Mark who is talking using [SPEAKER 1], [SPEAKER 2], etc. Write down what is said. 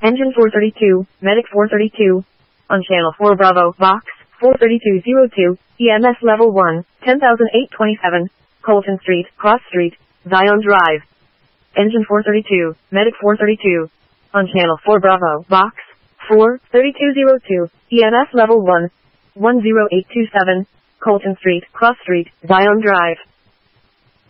[SPEAKER 1] Engine 432, Medic 432. On Channel 4 Bravo, Box 43202, EMS Level 1, 10,827, Colton Street, Cross Street, Zion Drive. Engine 432, Medic 432. On Channel 4 Bravo, Box 43202, EMS Level 1, 10827, Colton Street, Cross Street, Zion Drive.